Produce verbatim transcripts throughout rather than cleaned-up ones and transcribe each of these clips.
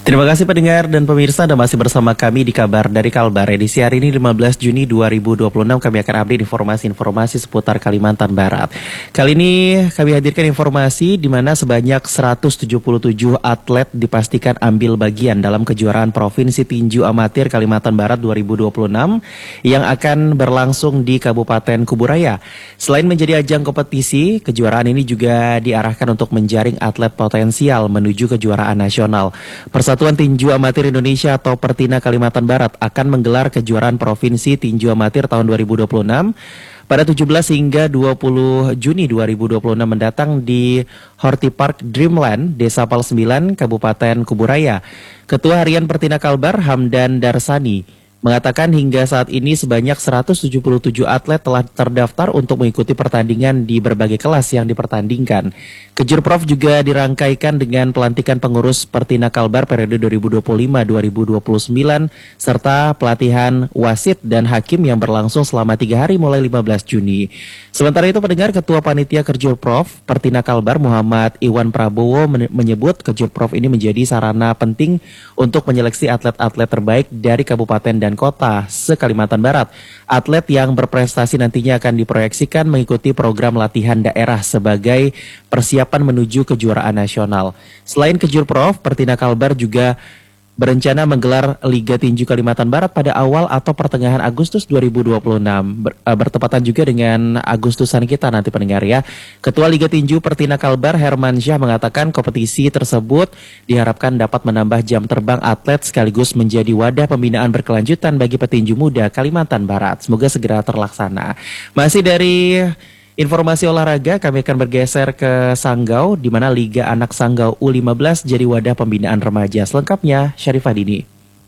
Terima kasih pendengar dan pemirsa, Anda masih bersama kami di Kabar dari Kalbar. Edisi hari ini lima belas Juni dua ribu dua puluh enam kami akan update informasi-informasi seputar Kalimantan Barat. Kali ini kami hadirkan informasi di mana sebanyak seratus tujuh puluh tujuh atlet dipastikan ambil bagian dalam kejuaraan Provinsi Tinju Amatir Kalimantan Barat dua ribu dua puluh enam yang akan berlangsung di Kabupaten Kuburaya. Selain menjadi ajang kompetisi, kejuaraan ini juga diarahkan untuk menjaring atlet potensial menuju kejuaraan nasional. Persatuan Tinju Amatir Indonesia atau Pertina Kalimantan Barat akan menggelar kejuaraan Provinsi Tinju Amatir tahun dua ribu dua puluh enam pada tujuh belas hingga dua puluh Juni dua ribu dua puluh enam mendatang di Horti Park Dreamland, Desa Pal sembilan, Kabupaten Kuburaya. Ketua Harian Pertina Kalbar, Hamdan Darsani, mengatakan hingga saat ini sebanyak seratus tujuh puluh tujuh atlet telah terdaftar untuk mengikuti pertandingan di berbagai kelas yang dipertandingkan. Kejurprov juga dirangkaikan dengan pelantikan pengurus Pertina Kalbar periode dua ribu dua puluh lima sampai dua ribu dua puluh sembilan serta pelatihan wasit dan hakim yang berlangsung selama tiga hari mulai lima belas Juni. Sementara itu pendengar, Ketua Panitia Kejurprov Pertina Kalbar Muhammad Iwan Prabowo menyebut Kejurprov ini menjadi sarana penting untuk menyeleksi atlet-atlet terbaik dari kabupaten dan kota se-Kalimantan Barat. Atlet yang berprestasi nantinya akan diproyeksikan mengikuti program latihan daerah sebagai persiapan menuju kejuaraan nasional. Selain Kejurprov, Pertina Kalbar juga berencana menggelar Liga Tinju Kalimantan Barat pada awal atau pertengahan Agustus dua ribu dua puluh enam. Ber, uh, bertepatan juga dengan Agustusan kita nanti pendengar ya. Ketua Liga Tinju Pertina Kalbar Herman Syah mengatakan kompetisi tersebut diharapkan dapat menambah jam terbang atlet sekaligus menjadi wadah pembinaan berkelanjutan bagi petinju muda Kalimantan Barat. Semoga segera terlaksana. Masih dari informasi olahraga, kami akan bergeser ke Sanggau, di mana Liga Anak Sanggau U lima belas jadi wadah pembinaan remaja. Selengkapnya, Syarifah Dini.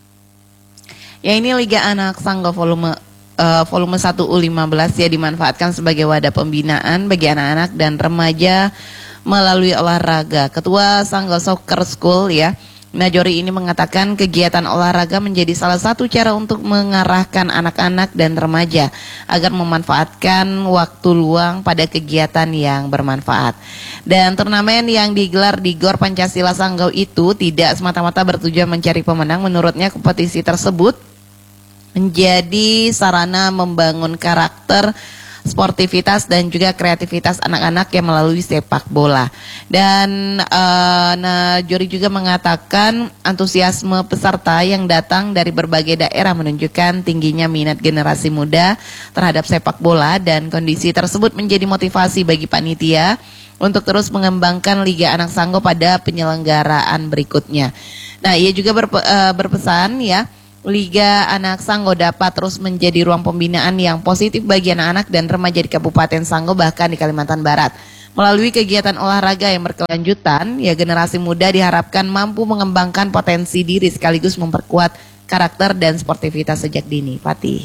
Ya, ini Liga Anak Sanggau volume uh, volume satu U lima belas ya dimanfaatkan sebagai wadah pembinaan bagi anak-anak dan remaja melalui olahraga. Ketua Sanggau Soccer School ya, Najori ini mengatakan kegiatan olahraga menjadi salah satu cara untuk mengarahkan anak-anak dan remaja agar memanfaatkan waktu luang pada kegiatan yang bermanfaat. Dan turnamen yang digelar di Gor Pancasila Sanggau itu tidak semata-mata bertujuan mencari pemenang. Menurutnya kompetisi tersebut menjadi sarana membangun karakter, sportivitas dan juga kreativitas anak-anak yang melalui sepak bola. Dan uh, Najori juga mengatakan antusiasme peserta yang datang dari berbagai daerah menunjukkan tingginya minat generasi muda terhadap sepak bola, dan kondisi tersebut menjadi motivasi bagi panitia untuk terus mengembangkan Liga Anak Sanggau pada penyelenggaraan berikutnya. Nah, ia juga berpe, uh, berpesan ya, Liga Anak Sanggau dapat terus menjadi ruang pembinaan yang positif bagi anak-anak dan remaja di Kabupaten Sanggau bahkan di Kalimantan Barat. Melalui kegiatan olahraga yang berkelanjutan, ya generasi muda diharapkan mampu mengembangkan potensi diri sekaligus memperkuat karakter dan sportivitas sejak dini. Fatih.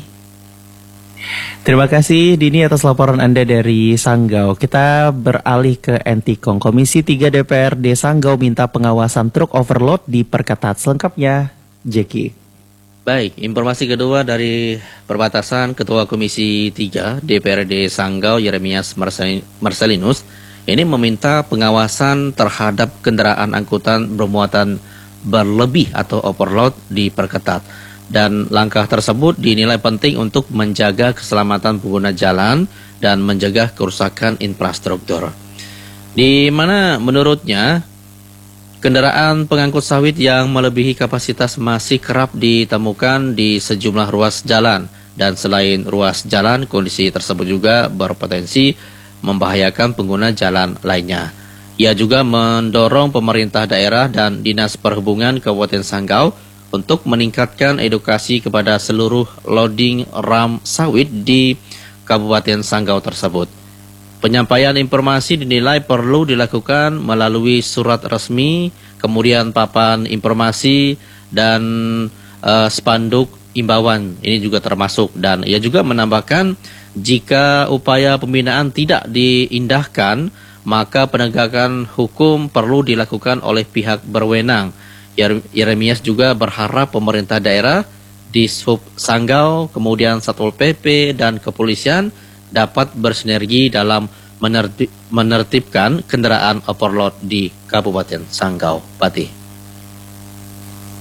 Terima kasih Dini atas laporan Anda dari Sanggau. Kita beralih ke Entikong. Komisi tiga D P R D Sanggau minta pengawasan truk overload diperketat. Selengkapnya, Jeki. Baik, informasi kedua dari perbatasan. Ketua Komisi tiga D P R D Sanggau Yeremias Marcelinus ini meminta pengawasan terhadap kendaraan angkutan bermuatan berlebih atau overload diperketat. Dan langkah tersebut dinilai penting untuk menjaga keselamatan pengguna jalan dan mencegah kerusakan infrastruktur. Di mana menurutnya kendaraan pengangkut sawit yang melebihi kapasitas masih kerap ditemukan di sejumlah ruas jalan. Dan selain ruas jalan, kondisi tersebut juga berpotensi membahayakan pengguna jalan lainnya. Ia juga mendorong pemerintah daerah dan Dinas Perhubungan Kabupaten Sanggau untuk meningkatkan edukasi kepada seluruh loading ram sawit di Kabupaten Sanggau tersebut. Penyampaian informasi dinilai perlu dilakukan melalui surat resmi, kemudian papan informasi dan uh, spanduk imbauan ini juga termasuk. Dan ia juga menambahkan jika upaya pembinaan tidak diindahkan, maka penegakan hukum perlu dilakukan oleh pihak berwenang. Yeremias juga berharap pemerintah daerah, Dishub Sanggau, kemudian Satpol P P dan kepolisian dapat bersinergi dalam menertib, menertibkan kendaraan overload di Kabupaten Sanggau. Pati.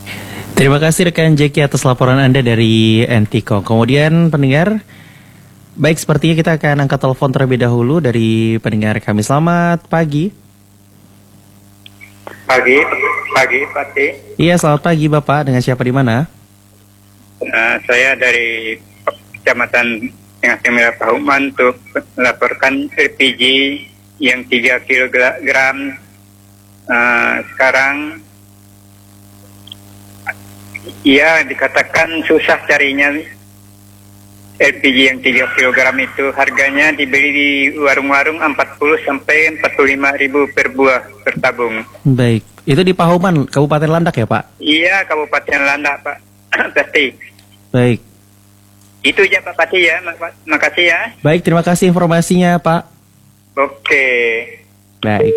Terima kasih rekan Jeki atas laporan Anda dari Entikong. Kemudian pendengar, baik sepertinya kita akan angkat telepon terlebih dahulu dari pendengar kami. Selamat pagi. Pagi, pagi, Pati. Iya, selamat pagi Bapak. Dengan siapa di mana? Uh, saya dari Kecamatan Tengah Timur Pahuman untuk melaporkan L P G yang tiga kilogram. Uh, sekarang, ya dikatakan susah carinya L P G yang tiga kilogram itu. Harganya dibeli di warung-warung empat puluh sampai empat puluh lima ribu per buah per tabung. Baik, itu di Pahuman, Kabupaten Landak ya Pak? Iya, Kabupaten Landak Pak. Pasti. Baik. Itu aja Pak Pati ya, Mak- makasih ya. Baik, terima kasih informasinya Pak. Oke. Baik.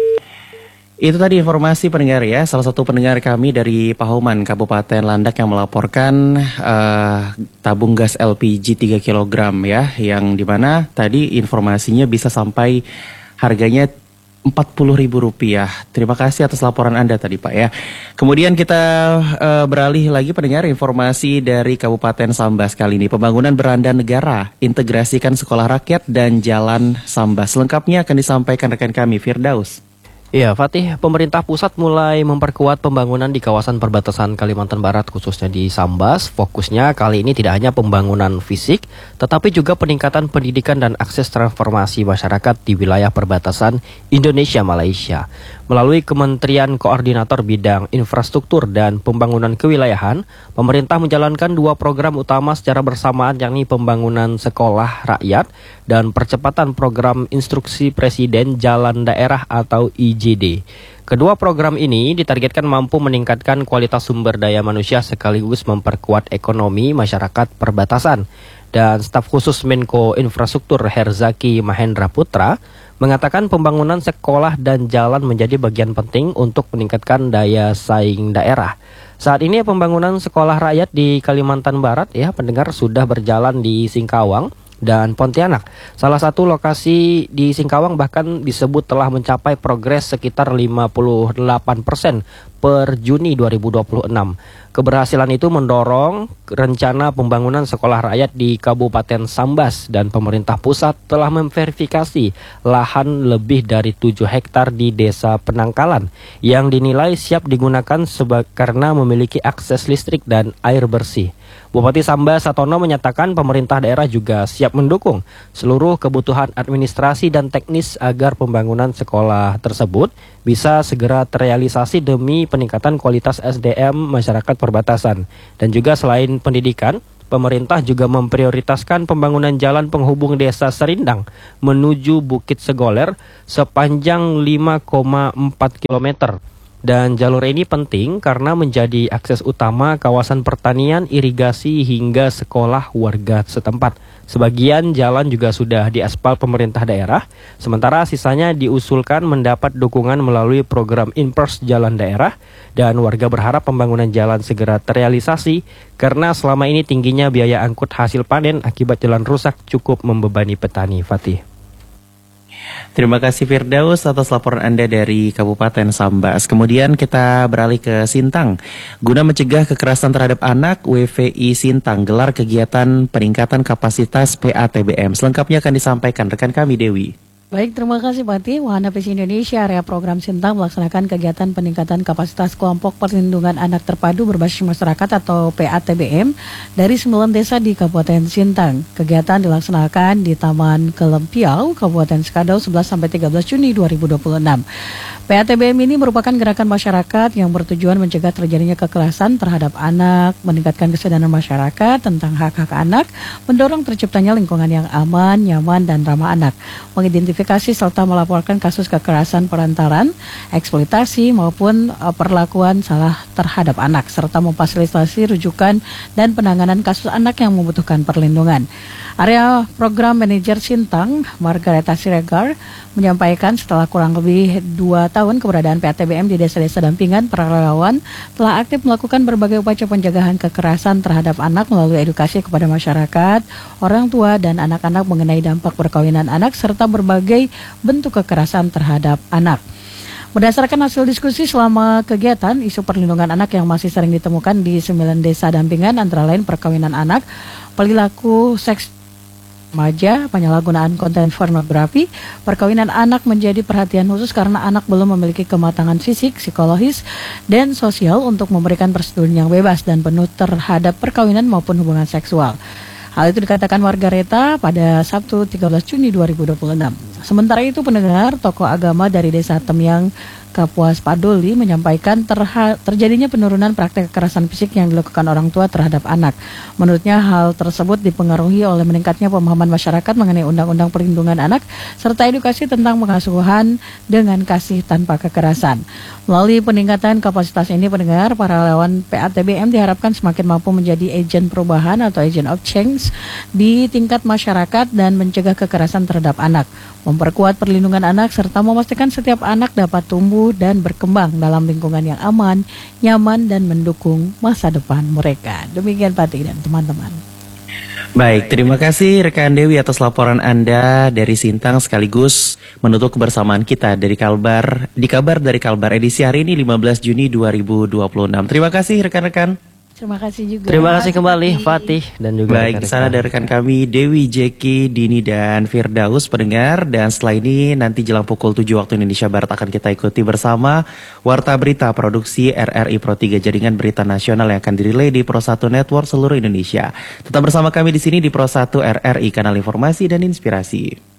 Itu tadi informasi pendengar ya, salah satu pendengar kami dari Pahuman, Kabupaten Landak yang melaporkan uh, tabung gas L P G tiga kilogram ya, yang dimana tadi informasinya bisa sampai harganya empat puluh ribu rupiah. Terima kasih atas laporan Anda tadi Pak ya. Kemudian kita uh, beralih lagi pendengar informasi dari Kabupaten Sambas kali ini. Pembangunan beranda negara, integrasikan sekolah rakyat dan jalan Sambas. Lengkapnya akan disampaikan rekan kami Firdaus. Iya, Fatih, pemerintah pusat mulai memperkuat pembangunan di kawasan perbatasan Kalimantan Barat, khususnya di Sambas. Fokusnya kali ini tidak hanya pembangunan fisik, tetapi juga peningkatan pendidikan dan akses transformasi masyarakat di wilayah perbatasan Indonesia-Malaysia. Melalui Kementerian Koordinator Bidang Infrastruktur dan Pembangunan Kewilayahan, pemerintah menjalankan dua program utama secara bersamaan, yakni pembangunan sekolah rakyat dan percepatan program instruksi Presiden Jalan Daerah atau I J D. Kedua program ini ditargetkan mampu meningkatkan kualitas sumber daya manusia sekaligus memperkuat ekonomi masyarakat perbatasan. Dan staf khusus Menko Infrastruktur Herzaki Mahendra Putra mengatakan pembangunan sekolah dan jalan menjadi bagian penting untuk meningkatkan daya saing daerah. Saat ini pembangunan sekolah rakyat di Kalimantan Barat ya pendengar sudah berjalan di Singkawang dan Pontianak. Salah satu lokasi di Singkawang bahkan disebut telah mencapai progres sekitar lima puluh delapan persen per Juni dua ribu dua puluh enam. Keberhasilan itu mendorong rencana pembangunan sekolah rakyat di Kabupaten Sambas dan pemerintah pusat telah memverifikasi lahan lebih dari tujuh hektar di Desa Penangkalan yang dinilai siap digunakan seba- karena memiliki akses listrik dan air bersih. Bupati Sambas Satono menyatakan pemerintah daerah juga siap mendukung seluruh kebutuhan administrasi dan teknis agar pembangunan sekolah tersebut bisa segera terrealisasi demi peningkatan kualitas S D M masyarakat perbatasan. Dan juga selain pendidikan, pemerintah juga memprioritaskan pembangunan jalan penghubung desa Serindang menuju Bukit Segoler sepanjang lima koma empat kilometer. Dan jalur ini penting karena menjadi akses utama kawasan pertanian, irigasi hingga sekolah warga setempat. Sebagian jalan juga sudah diaspal pemerintah daerah, sementara sisanya diusulkan mendapat dukungan melalui program Inpers Jalan Daerah, dan warga berharap pembangunan jalan segera terrealisasi karena selama ini tingginya biaya angkut hasil panen akibat jalan rusak cukup membebani petani. Fatih. Terima kasih Firdaus atas laporan Anda dari Kabupaten Sambas. Kemudian kita beralih ke Sintang. Guna mencegah kekerasan terhadap anak, W V I Sintang gelar kegiatan peningkatan kapasitas P A T B M. Selengkapnya akan disampaikan rekan kami Dewi. Baik, terima kasih Pati. Wahana Visi Indonesia area program Sintang melaksanakan kegiatan peningkatan kapasitas kelompok perlindungan anak terpadu berbasis masyarakat atau P A T B M dari sembilan desa di Kabupaten Sintang. Kegiatan dilaksanakan di Taman Kelempiau, Kabupaten Skadau sebelas sampai tiga belas Juni dua ribu dua puluh enam. P A T B M ini merupakan gerakan masyarakat yang bertujuan mencegah terjadinya kekerasan terhadap anak, meningkatkan kesadaran masyarakat tentang hak-hak anak, mendorong terciptanya lingkungan yang aman, nyaman, dan ramah anak, mengidentifikasi serta melaporkan kasus kekerasan perantaran, eksploitasi maupun uh, perlakuan salah terhadap anak, serta memfasilitasi rujukan dan penanganan kasus anak yang membutuhkan perlindungan. Area Program Manager Sintang, Margareta Siregar, menyampaikan setelah kurang lebih dua tahun keberadaan P A T B M di desa-desa dampingan, para relawan telah aktif melakukan berbagai upaya pencegahan kekerasan terhadap anak melalui edukasi kepada masyarakat, orang tua, dan anak-anak mengenai dampak perkawinan anak serta berbagai bentuk kekerasan terhadap anak. Berdasarkan hasil diskusi selama kegiatan, isu perlindungan anak yang masih sering ditemukan di sembilan desa dampingan antara lain perkawinan anak, perilaku seks remaja, penyalahgunaan konten pornografi, perkawinan anak menjadi perhatian khusus karena anak belum memiliki kematangan fisik, psikologis, dan sosial untuk memberikan persetujuan yang bebas dan penuh terhadap perkawinan maupun hubungan seksual. Hal itu dikatakan warga Reta pada Sabtu tiga belas Juni dua ribu dua puluh enam. Sementara itu pendengar tokoh agama dari Desa Temyang, Kapuas Paduli menyampaikan terha- terjadinya penurunan praktek kekerasan fisik yang dilakukan orang tua terhadap anak. Menurutnya hal tersebut dipengaruhi oleh meningkatnya pemahaman masyarakat mengenai Undang-Undang Perlindungan Anak serta edukasi tentang pengasuhan dengan kasih tanpa kekerasan. Melalui peningkatan kapasitas ini pendengar, para relawan P A T B M diharapkan semakin mampu menjadi agen perubahan atau agent of change di tingkat masyarakat dan mencegah kekerasan terhadap anak, memperkuat perlindungan anak serta memastikan setiap anak dapat tumbuh dan berkembang dalam lingkungan yang aman, nyaman, dan mendukung masa depan mereka. Demikian Pati dan teman-teman. Baik, terima kasih rekan Dewi atas laporan Anda dari Sintang sekaligus menutup kebersamaan kita dari Kalbar, di kabar dari Kalbar edisi hari ini lima belas Juni dua ribu dua puluh enam. Terima kasih rekan-rekan. Terima kasih juga. Terima kasih kembali Fatih dan juga Baik, di sana ada rekan kami Dewi, Jeki, Dini, dan Firdaus pendengar. Dan setelah ini nanti jelang pukul tujuh waktu Indonesia Barat akan kita ikuti bersama Warta Berita Produksi R R I Pro tiga Jaringan Berita Nasional yang akan dirilai di Pro satu Network seluruh Indonesia. Tetap bersama kami di sini di Pro satu R R I, kanal informasi dan inspirasi.